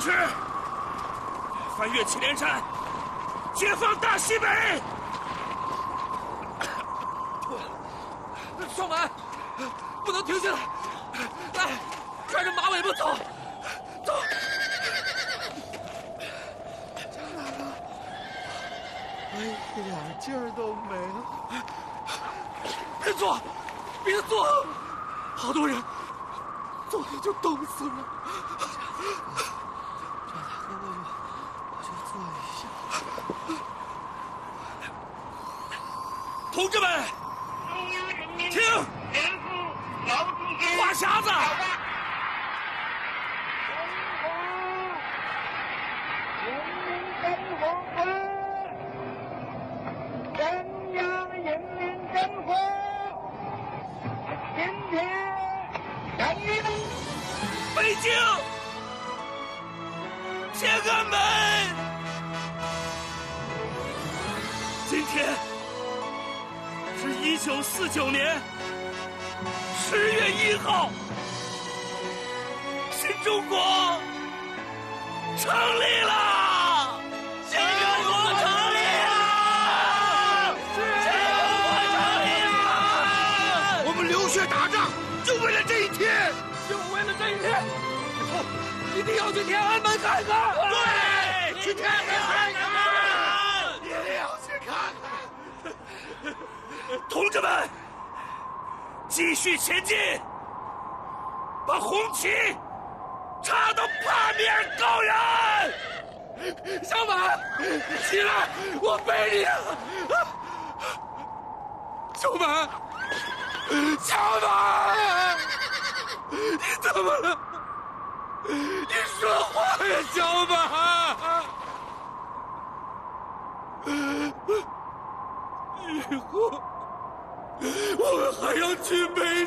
是翻越祁连山，解放大西北。 双满，不能停下来！来，拽着马尾巴走，走！ 张大哥，我一点劲儿都没了。 别坐，别坐，好多人坐着就冻死了。 张大哥，我就坐一下。 同志们，听，话匣子。北京天安门，今天是1949年10月1号，新中国成立了！新中国成立了！新中国成立了！ 我们流血打仗，就为了这一天。 就为了这一天，以后一定要去天安门看看。 对， 去天安门看看，一定要去看看。 同志们，继续前进，把红旗插到八面高原。 小满，起来，我背你啊！小满，小满。你怎么了？你说话呀，小满！以后我们还要去北